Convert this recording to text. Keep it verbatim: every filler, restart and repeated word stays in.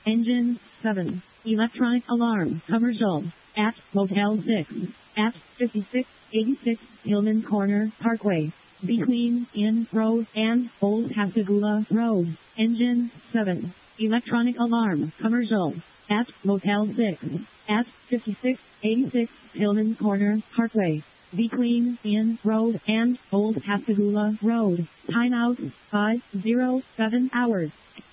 Engine seven. Electronic alarm commercial at Motel six at fifty-six eighty-six Hillman Corner Parkway between Inn Road and Old Pascagoula Road. Engine seven. Electronic alarm commercial at Motel six at fifty-six eighty-six Hillman Corner Parkway between Inn Road and Old Pascagoula Road. Timeout five oh seven hours.